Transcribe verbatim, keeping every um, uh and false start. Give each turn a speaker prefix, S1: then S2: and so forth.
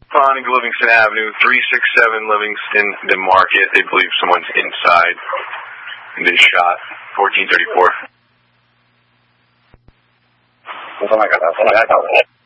S1: responding to Livingston Avenue, three sixty-seven Livingston, the Market. They believe someone's inside and been shot. fourteen thirty-four.